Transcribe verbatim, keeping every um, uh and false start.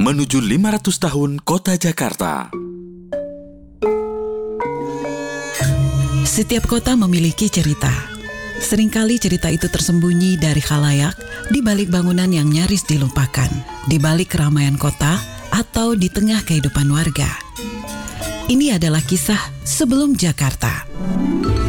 menuju lima ratus tahun Kota Jakarta. Setiap kota memiliki cerita. Seringkali cerita itu tersembunyi dari khalayak, di balik bangunan yang nyaris dilupakan, di balik keramaian kota, atau di tengah kehidupan warga. Ini adalah kisah sebelum Jakarta.